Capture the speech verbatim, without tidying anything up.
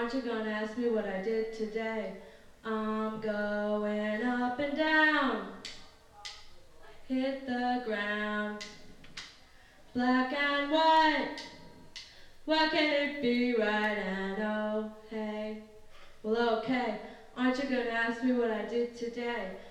aren't you gonna ask me what I did today? I'm going up and down, hit the ground, black and white, why can't it be right and oh, hey? Well, okay, aren't you gonna ask me what I did today?